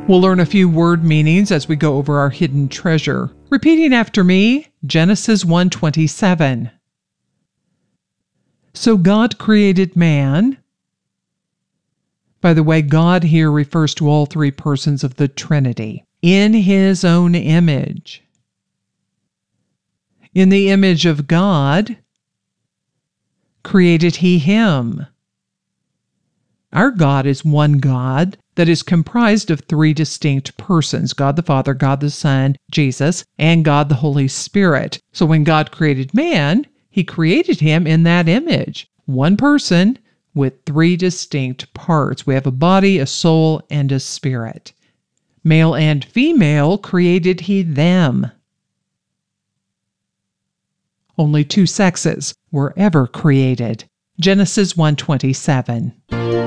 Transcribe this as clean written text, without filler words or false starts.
We'll learn a few word meanings as we go over our hidden treasure. Repeating after me, Genesis 1:27. So God created man. By the way, God here refers to all three persons of the Trinity. In his own image. In the image of God, created he him. Our God is one God that is comprised of three distinct persons, God the Father, God the Son, Jesus, and God the Holy Spirit. So when God created man, he created him in that image. One person with three distinct parts. We have a body, a soul, and a spirit. Male and female created he them. Only two sexes were ever created. Genesis 1:27.